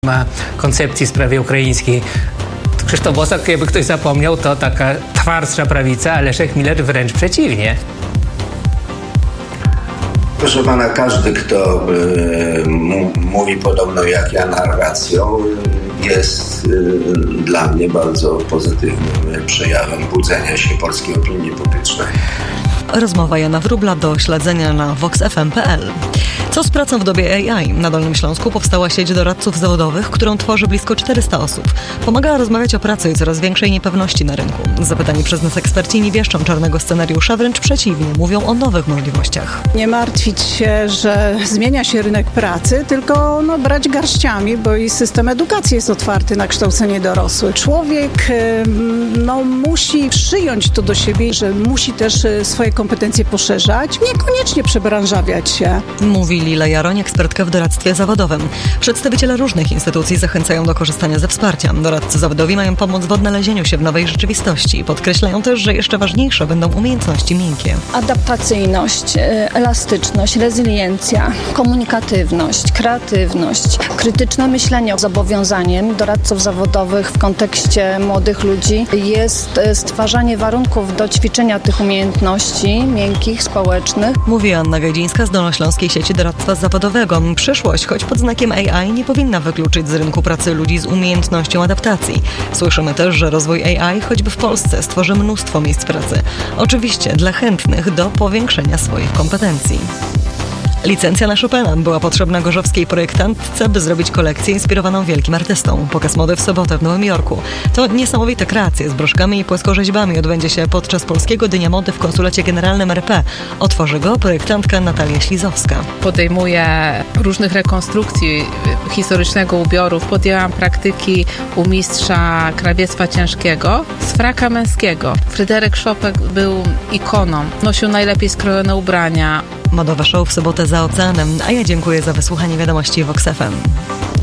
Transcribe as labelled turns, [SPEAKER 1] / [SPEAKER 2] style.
[SPEAKER 1] ma koncepcji w sprawie ukraińskiej. Krzysztof Bosak, jakby ktoś zapomniał, to taka twardsza prawica, a Leszek Miller wręcz przeciwnie.
[SPEAKER 2] Proszę pana, każdy, kto mówi podobno jak ja narracją, jest dla mnie bardzo pozytywnym przejawem budzenia się polskiej opinii publicznej.
[SPEAKER 3] Rozmowa Jana Wróbla do śledzenia na voxfm.pl. Co z pracą w dobie AI? Na Dolnym Śląsku powstała sieć doradców zawodowych, którą tworzy blisko 400 osób. Pomaga rozmawiać o pracy i coraz większej niepewności na rynku. Zapytani przez nas eksperci nie wieszczą czarnego scenariusza, wręcz przeciwnie, mówią o nowych możliwościach.
[SPEAKER 4] Nie martwić się, że zmienia się rynek pracy, tylko brać garściami, bo i system edukacji jest otwarty na kształcenie dorosłych. Człowiek musi przyjąć to do siebie, że musi też swoje kompetencje poszerzać, niekoniecznie przebranżawiać się.
[SPEAKER 3] Mówi Lila Jaroń, ekspertka w doradztwie zawodowym. Przedstawiciele różnych instytucji zachęcają do korzystania ze wsparcia. Doradcy zawodowi mają pomóc w odnalezieniu się w nowej rzeczywistości. Podkreślają też, że jeszcze ważniejsze będą umiejętności miękkie.
[SPEAKER 5] Adaptacyjność, elastyczność, rezyliencja, komunikatywność, kreatywność, krytyczne myślenie. Zobowiązaniem doradców zawodowych w kontekście młodych ludzi jest stwarzanie warunków do ćwiczenia tych umiejętności miękkich, społecznych.
[SPEAKER 3] Mówi Anna Gajdzińska z Dolnośląskiej Sieci Doradztwa Zawodowego. Przyszłość, choć pod znakiem AI, nie powinna wykluczyć z rynku pracy ludzi z umiejętnością adaptacji. Słyszymy też, że rozwój AI, choćby w Polsce, stworzy mnóstwo miejsc pracy. Oczywiście dla chętnych do powiększenia swoich kompetencji. Licencja na Chopina była potrzebna gorzowskiej projektantce, by zrobić kolekcję inspirowaną wielkim artystą. Pokaz mody w sobotę w Nowym Jorku. To niesamowite kreacje z broszkami i płaskorzeźbami odbędzie się podczas Polskiego Dnia Mody w Konsulacie Generalnym RP. Otworzy go projektantka Natalia Ślizowska.
[SPEAKER 6] Podejmuję różnych rekonstrukcji historycznego ubioru. Podjęłam praktyki u mistrza krawiectwa ciężkiego z fraka męskiego. Fryderyk Chopin był ikoną. Nosił najlepiej skrojone ubrania.
[SPEAKER 3] Modowe show w sobotę za oceanem, a ja dziękuję za wysłuchanie wiadomości Vox FM.